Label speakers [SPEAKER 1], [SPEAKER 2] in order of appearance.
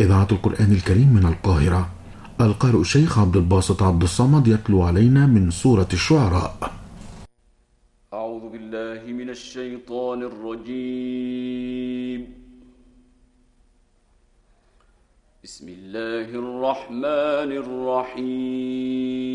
[SPEAKER 1] إذاعة القرآن الكريم من القاهرة. القارئ الشيخ عبد الباسط عبد الصمد يتلو علينا من سورة الشعراء.
[SPEAKER 2] أعوذ بالله من الشيطان الرجيم. بسم الله الرحمن الرحيم.